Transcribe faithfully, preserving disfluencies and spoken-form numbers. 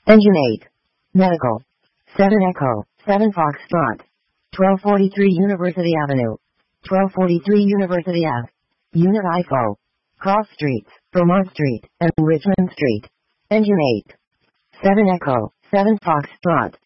Engine eight. Medical. seven Echo, seven Foxtrot. twelve forty-three University Avenue. twelve forty-three University Ave. Unit I F O. Cross Streets, Vermont Street, and Richmond Street. Engine eight. seven Echo, seven Foxtrot.